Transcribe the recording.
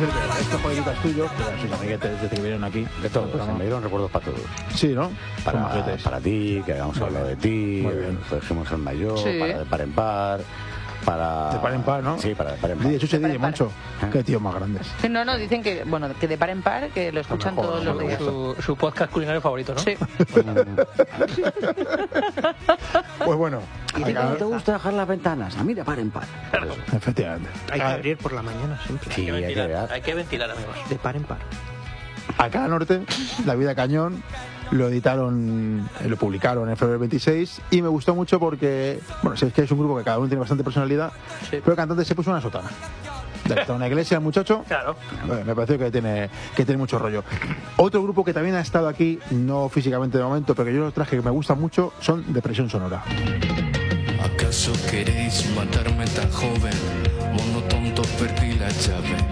estos coleguitas tuyos, que eran sus amiguetes desde que vinieron aquí. Esto me dieron recuerdos para todos. Sí, ¿no? Para ti, que habíamos hablado de ti, muy bien. dijimos el mayor, Sí. para de par en par, para... De par en par, ¿no? Sí, para de par en par. Dice Chuche, De par Dice en par. Moncho. Qué tíos más grandes. Sí, no, dicen que, bueno, que de par en par, que lo escuchan mejor, todos los días. Su podcast culinario favorito, ¿no? Sí. Pues bueno, ¿Y a ti acá- cómo te gusta dejar las ventanas? A mí de par en par. efectivamente. Hay que abrir por la mañana siempre. Sí, hay que ver. Hay que ventilar, amigos. De par en par. Acá al norte, La Vida Cañón, lo editaron, lo publicaron en febrero 26 y me gustó mucho porque, bueno, si es que es un grupo que cada uno tiene bastante personalidad, pero el cantante se puso una sotana. De una iglesia, el muchacho. Claro. Me pareció que tiene mucho rollo. Otro grupo que también ha estado aquí, no físicamente de momento, pero que yo los traje que me gustan mucho, son Depresión Sonora. ¿Acaso queréis matarme tan joven? Mono tonto, perdí la llave.